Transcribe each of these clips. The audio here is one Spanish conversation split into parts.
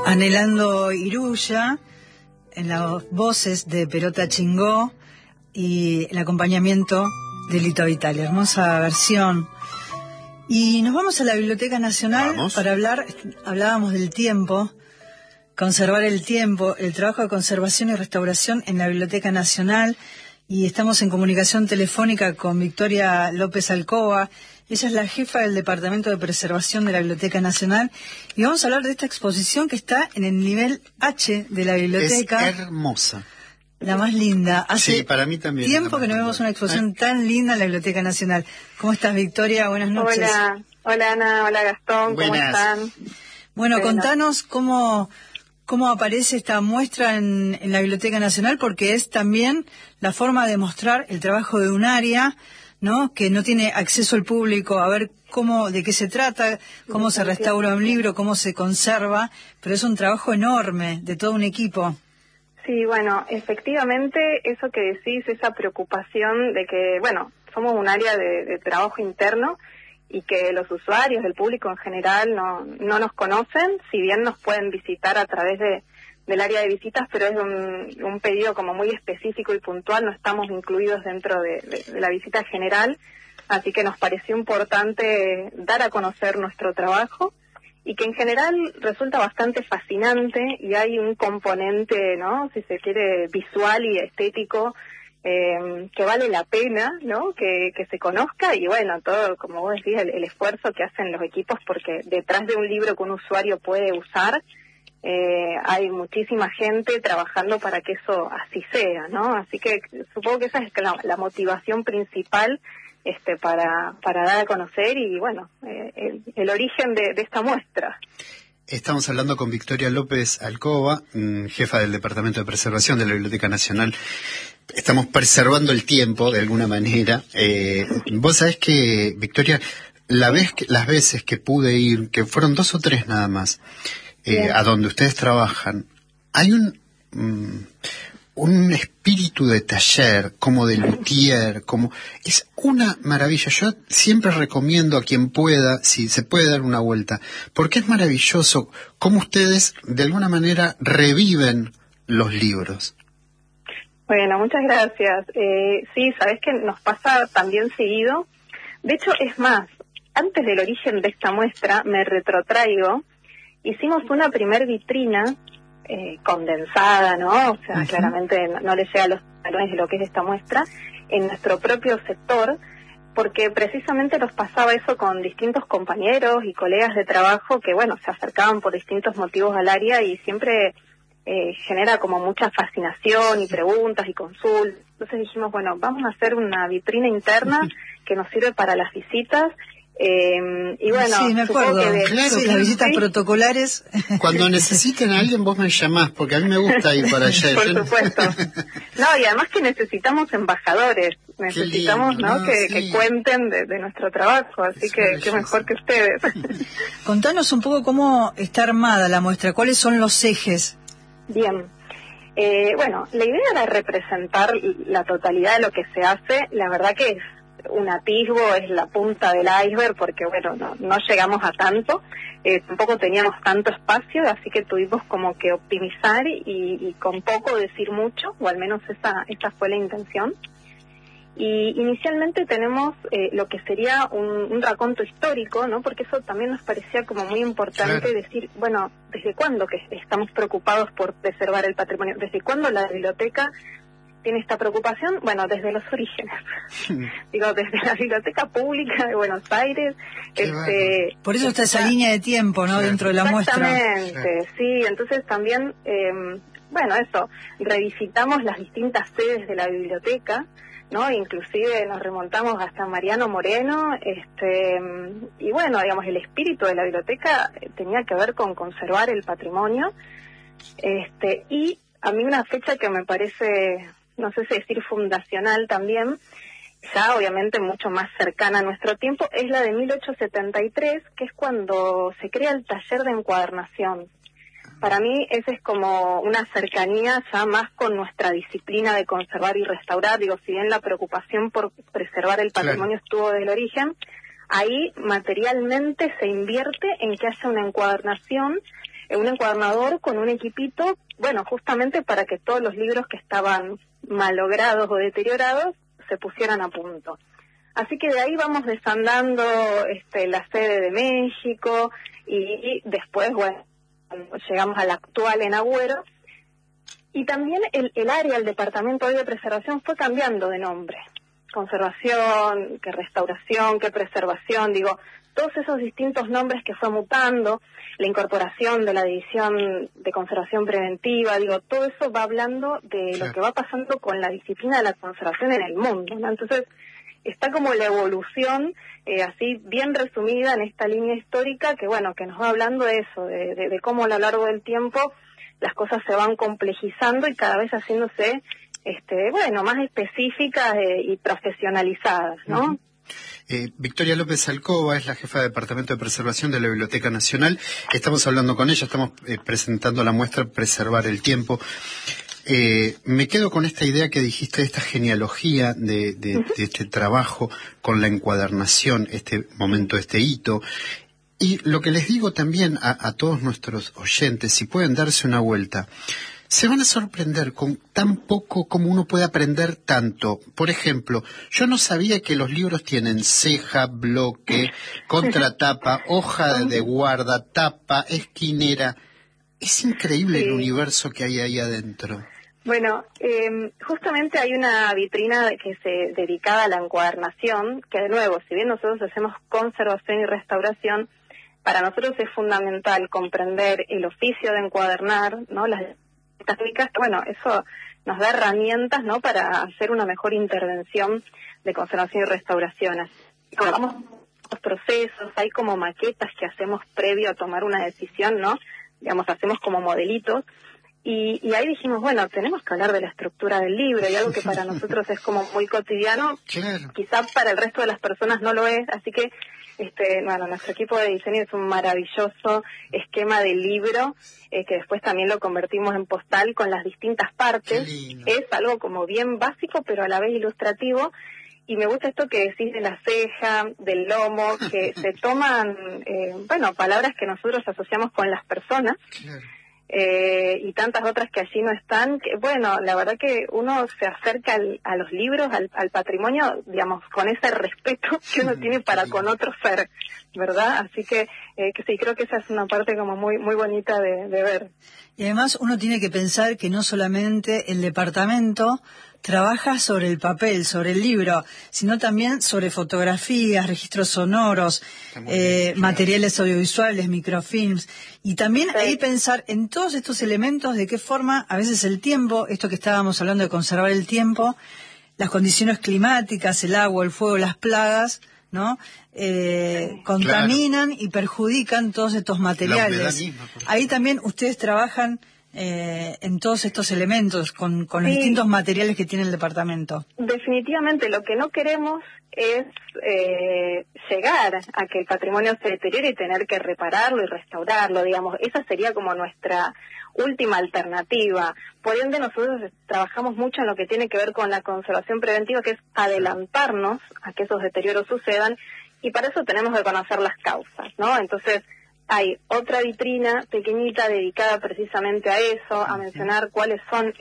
Anhelando Iruya, en las voces de Perota Chingó y el acompañamiento de Lito Vitale. Hermosa versión. Y nos vamos a la Biblioteca Nacional para hablábamos del tiempo, conservar el tiempo, el trabajo de conservación y restauración en la Biblioteca Nacional. Y estamos en comunicación telefónica con Victoria López Alcoba. Ella es la jefa del Departamento de Preservación de la Biblioteca Nacional. Y vamos a hablar de esta exposición que está en el nivel H de la biblioteca. Es hermosa. La más linda. Hace para mí también tiempo que no vemos una exposición tan linda en la Biblioteca Nacional. ¿Cómo estás, Victoria? Buenas noches. Hola Ana, hola Gastón, ¿cómo están? Bueno, contanos cómo aparece esta muestra en la Biblioteca Nacional, porque es también la forma de mostrar el trabajo de un área, ¿no?, que no tiene acceso al público a ver de qué se trata, cómo se restaura un libro, cómo se conserva, pero es un trabajo enorme de todo un equipo. Sí, bueno, efectivamente, eso que decís, esa preocupación de que, somos un área de trabajo interno y que los usuarios, el público en general, no nos conocen, si bien nos pueden visitar a través del área de visitas, pero es un pedido como muy específico y puntual, no estamos incluidos dentro de la visita general, así que nos pareció importante dar a conocer nuestro trabajo y que en general resulta bastante fascinante y hay un componente, ¿no?, si se quiere, visual y estético, que vale la pena, ¿no?, que se conozca y todo, como vos decís, el esfuerzo que hacen los equipos, porque detrás de un libro que un usuario puede usar, hay muchísima gente trabajando para que eso así sea, ¿no? Así que supongo que esa es la motivación principal para dar a conocer y el origen de esta muestra. Estamos hablando con Victoria López Alcoba, jefa del Departamento de Preservación de la Biblioteca Nacional. Estamos preservando el tiempo de alguna manera. Vos sabés que, Victoria, las veces que pude ir, que fueron 2 o 3 nada más, a donde ustedes trabajan, hay un espíritu de taller, como de luthier, es una maravilla. Yo siempre recomiendo a quien pueda, si se puede, dar una vuelta, porque es maravilloso cómo ustedes de alguna manera reviven los libros. Bueno, muchas gracias. Sí, sabés que nos pasa también seguido. De hecho, es más, antes del origen de esta muestra, me retrotraigo, hicimos una primer vitrina condensada, ¿no? O sea, claramente no le llega a los talones de lo que es esta muestra, en nuestro propio sector, porque precisamente nos pasaba eso con distintos compañeros y colegas de trabajo que, se acercaban por distintos motivos al área y siempre genera como mucha fascinación y preguntas y consultas. Entonces dijimos, vamos a hacer una vitrina interna que nos sirve para las visitas. Sí, me acuerdo, las visitas protocolares. Cuando necesiten a alguien, vos me llamás, porque a mí me gusta ir para allá. Por supuesto. Y además que necesitamos embajadores, necesitamos que cuenten de nuestro trabajo, así que qué mejor que ustedes. Contanos un poco cómo está armada la muestra, cuáles son los ejes. Bien. La idea era representar la totalidad de lo que se hace. La verdad que es un atisbo, es la punta del iceberg, porque no llegamos a tanto, tampoco teníamos tanto espacio, así que tuvimos como que optimizar y con poco decir mucho, o al menos esa fue la intención. Y inicialmente tenemos lo que sería un raconto histórico, ¿no? Porque eso también nos parecía como muy importante decir, ¿desde cuándo que estamos preocupados por preservar el patrimonio? ¿Desde cuándo la biblioteca tiene esta preocupación? Desde los orígenes. Desde la Biblioteca Pública de Buenos Aires. Por eso está esa línea de tiempo, ¿no?, dentro de la muestra. Exactamente, sí. Entonces también, revisitamos las distintas sedes de la biblioteca, ¿no? Inclusive nos remontamos hasta Mariano Moreno, y el espíritu de la biblioteca tenía que ver con conservar el patrimonio, y a mí una fecha que me parece, no sé si decir fundacional también, ya obviamente mucho más cercana a nuestro tiempo, es la de 1873, que es cuando se crea el taller de encuadernación. Para mí esa es como una cercanía ya más con nuestra disciplina de conservar y restaurar. Si bien la preocupación por preservar el patrimonio estuvo desde el origen, ahí materialmente se invierte en que haya una encuadernación un encuadernador con un equipito, bueno, justamente para que todos los libros que estaban malogrados o deteriorados se pusieran a punto. Así que de ahí vamos desandando la sede de México y después, bueno, llegamos a la actual en Agüero. Y también el área, el departamento de preservación fue cambiando de nombre. Conservación, que restauración, que preservación, digo, todos esos distintos nombres que fue mutando, la incorporación de la división de conservación preventiva, digo, todo eso va hablando de lo que va pasando con la disciplina de la conservación en el mundo, ¿no? Entonces, está como la evolución, así bien resumida en esta línea histórica, que bueno, que nos va hablando de eso, de cómo a lo largo del tiempo las cosas se van complejizando y cada vez haciéndose, bueno, más específicas y profesionalizadas, ¿no? Victoria López Alcoba es la jefa de Departamento de Preservación de la Biblioteca Nacional. Estamos hablando con ella, estamos presentando la muestra Preservar el Tiempo. Me quedo con esta idea que dijiste, esta genealogía de este trabajo con la encuadernación, este momento, este hito. Y lo que les digo también a todos nuestros oyentes, si pueden darse una vuelta, se van a sorprender con tan poco como uno puede aprender tanto. Por ejemplo, yo no sabía que los libros tienen ceja, bloque, contratapa, hoja de guarda, tapa, esquinera. Es increíble el universo que hay ahí adentro. Bueno, justamente hay una vitrina que se dedicada a la encuadernación, que de nuevo, si bien nosotros hacemos conservación y restauración, para nosotros es fundamental comprender el oficio de encuadernar, ¿no? Las técnicas, bueno, eso nos da herramientas, ¿no? Para hacer una mejor intervención de conservación y restauración. Así, vamos los procesos, hay como maquetas que hacemos previo a tomar una decisión, ¿no? Digamos, hacemos como modelitos. Y ahí dijimos, bueno, tenemos que hablar de la estructura del libro, y algo que para nosotros es como muy cotidiano, quizá para el resto de las personas no lo es, así que, bueno, nuestro equipo de diseño es un maravilloso esquema de libro, que después también lo convertimos en postal con las distintas partes. Es algo como bien básico, pero a la vez ilustrativo, y me gusta esto que decís de la ceja, del lomo, que se toman, bueno, palabras que nosotros asociamos con las personas, y tantas otras que allí no están, que bueno, la verdad que uno se acerca a los libros, al patrimonio, digamos, con ese respeto que uno tiene para con otro ser, ¿verdad? Así que sí, creo que esa es una parte como muy muy bonita de ver. Y además uno tiene que pensar que no solamente el departamento trabaja sobre el papel, sobre el libro, sino también sobre fotografías, registros sonoros, materiales audiovisuales, microfilms, y también ahí pensar en todos estos elementos, de qué forma a veces el tiempo, esto que estábamos hablando de conservar el tiempo, las condiciones climáticas, el agua, el fuego, las plagas, ¿no? Contaminan y perjudican todos estos materiales. Ahí también ustedes trabajan en todos estos elementos, con los distintos materiales que tiene el departamento. Definitivamente, lo que no queremos es llegar a que el patrimonio se deteriore y tener que repararlo y restaurarlo, digamos. Esa sería como nuestra última alternativa. Por ende, nosotros trabajamos mucho en lo que tiene que ver con la conservación preventiva, que es adelantarnos a que esos deterioros sucedan, y para eso tenemos que conocer las causas, ¿no? Entonces, hay otra vitrina pequeñita dedicada precisamente a eso, a mencionar cuáles son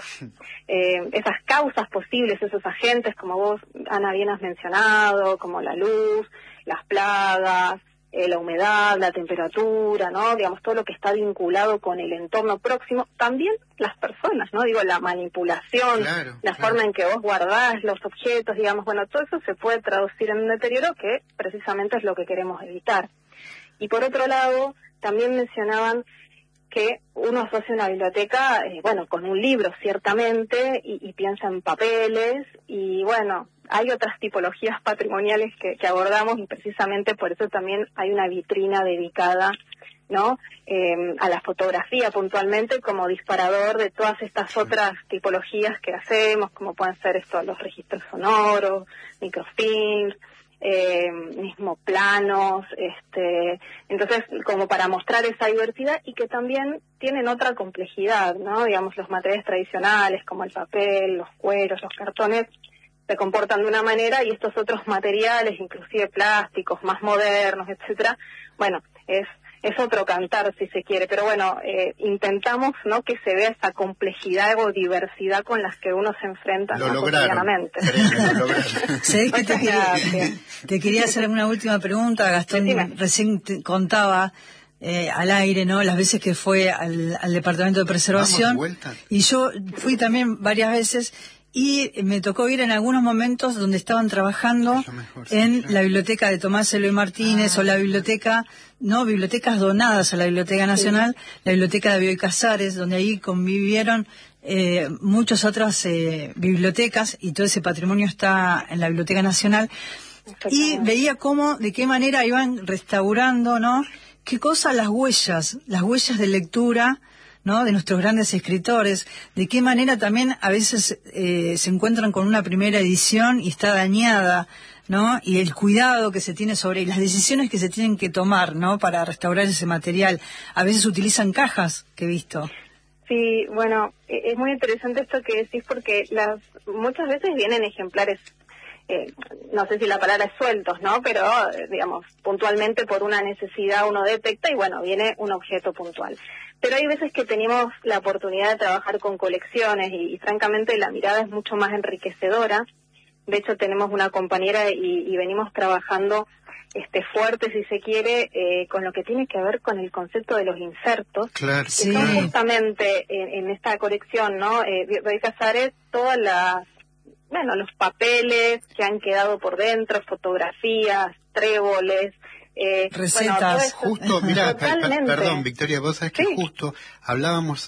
esas causas posibles, esos agentes, como vos, Ana, bien has mencionado, como la luz, las plagas, la humedad, la temperatura, ¿no? Digamos, todo lo que está vinculado con el entorno próximo. También las personas, ¿no? Digo, la manipulación, forma en que vos guardás los objetos, digamos, bueno, todo eso se puede traducir en un deterioro que precisamente es lo que queremos evitar. Y por otro lado, también mencionaban que uno asocia una biblioteca, bueno, con un libro, ciertamente, y piensa en papeles, y bueno, hay otras tipologías patrimoniales que abordamos, y precisamente por eso también hay una vitrina dedicada, ¿no? A la fotografía puntualmente, como disparador de todas estas otras tipologías que hacemos, como pueden ser los registros sonoros, microfilms, mismo planos, entonces como para mostrar esa diversidad, y que también tienen otra complejidad, ¿no? Digamos, los materiales tradicionales como el papel, los cueros, los cartones se comportan de una manera, y estos otros materiales, inclusive plásticos más modernos, etcétera, bueno, es es otro cantar, si se quiere, pero bueno, intentamos, ¿no?, que se vea esa complejidad o diversidad con las que uno se enfrenta, lo ¿no?, lograron. cotidianamente. Lo lograron. ¿Sabés que te quería hacer una última pregunta? Gastón recién te contaba al aire, ¿no?, las veces que fue al Departamento de Preservación. ¿Vamos de vuelta? Y yo fui también varias veces y me tocó ir en algunos momentos donde estaban trabajando la biblioteca de Tomás Eloy Martínez o la biblioteca, no, bibliotecas donadas a la Biblioteca Nacional, la biblioteca de Bioy Casares, donde ahí convivieron muchas otras bibliotecas y todo ese patrimonio está en la Biblioteca Nacional. Y veía cómo, de qué manera iban restaurando, ¿no?, qué cosa las huellas de lectura, ¿no?, de nuestros grandes escritores, de qué manera también a veces se encuentran con una primera edición y está dañada, ¿no?, y el cuidado que se tiene y las decisiones que se tienen que tomar, ¿no?, para restaurar ese material. A veces utilizan cajas, que he visto. Sí, bueno, es muy interesante esto que decís porque muchas veces vienen ejemplares, no sé si la palabra es sueltos, ¿no?, pero digamos, puntualmente por una necesidad uno detecta y bueno, viene un objeto puntual. Pero hay veces que tenemos la oportunidad de trabajar con colecciones y francamente la mirada es mucho más enriquecedora. De hecho tenemos una compañera y venimos trabajando fuerte, si se quiere, con lo que tiene que ver con el concepto de los insertos. Claro, que son justamente en esta colección, ¿no?, Bioy Casares, todas los papeles que han quedado por dentro, fotografías, tréboles, recetas. Justo, mira, perdón, Victoria, vos sabés que justo hablábamos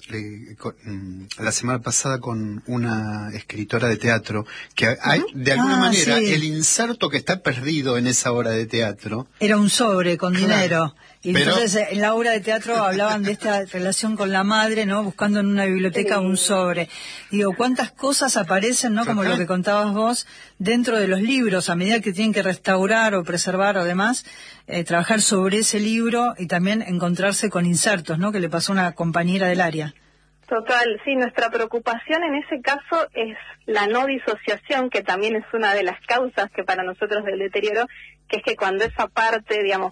la semana pasada con una escritora de teatro que hay, de alguna manera, el inserto que está perdido en esa obra de teatro era un sobre con dinero. Y entonces en la obra de teatro hablaban de esta relación con la madre, ¿no?, buscando en una biblioteca un sobre. Digo, cuántas cosas aparecen, ¿no?, como lo que contabas vos, dentro de los libros, a medida que tienen que restaurar o preservar o demás, trabajar sobre ese libro y también encontrarse con insertos, ¿no?, que le pasó a una compañera del área. Total, sí, nuestra preocupación en ese caso es la no disociación, que también es una de las causas que para nosotros del deterioro, que es que cuando esa parte, digamos,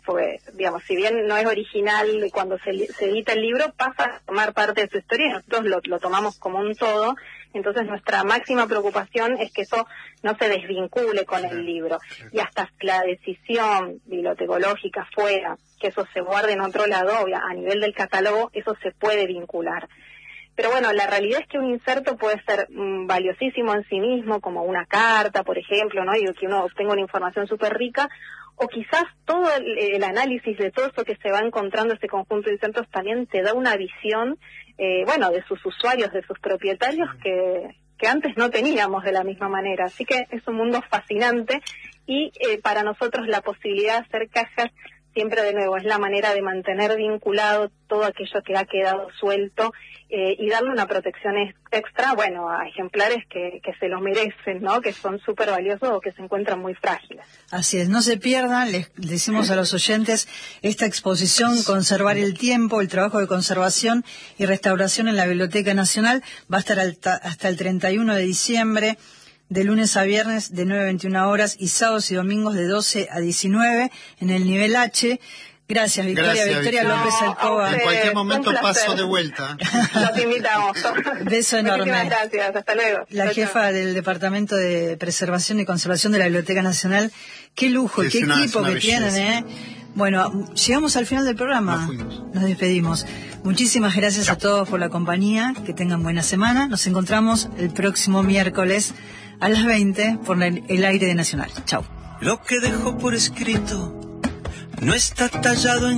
si bien no es original, cuando se edita el libro pasa a tomar parte de su historia y nosotros lo tomamos como un todo. Entonces nuestra máxima preocupación es que eso no se desvincule con el libro. Y hasta la decisión bibliotecológica fuera, que eso se guarde en otro lado, a nivel del catálogo, eso se puede vincular. Pero bueno, la realidad es que un inserto puede ser valiosísimo en sí mismo, como una carta, por ejemplo, ¿no?, y que uno obtenga una información súper rica, o quizás todo el análisis de todo eso que se va encontrando, ese conjunto de insertos, también te da una visión, de sus usuarios, de sus propietarios, que antes no teníamos de la misma manera. Así que es un mundo fascinante y para nosotros la posibilidad de hacer cajas siempre, de nuevo, es la manera de mantener vinculado todo aquello que ha quedado suelto y darle una protección extra, a ejemplares que se lo merecen, ¿no?, que son súper valiosos o que se encuentran muy frágiles. Así es, no se pierdan, les decimos a los oyentes, esta exposición Conservar el Tiempo, el trabajo de conservación y restauración en la Biblioteca Nacional, va a estar hasta el 31 de diciembre, de lunes a viernes de 9 a 21 horas y sábados y domingos de 12 a 19 en el nivel H. Gracias, Victoria. Victoria López Alcoba. En cualquier momento paso de vuelta. Los invitamos. Beso enorme. Muchísimas gracias. Hasta luego. La jefa del Departamento de Preservación y Conservación de la Biblioteca Nacional. Qué lujo, qué equipo que tienen, ¿eh? Bueno, llegamos al final del programa. Nos despedimos. Muchísimas gracias a todos por la compañía. Que tengan buena semana. Nos encontramos el próximo miércoles a las 20 por el aire de Nacional. Chau. Lo que dejo por escrito no está tallado en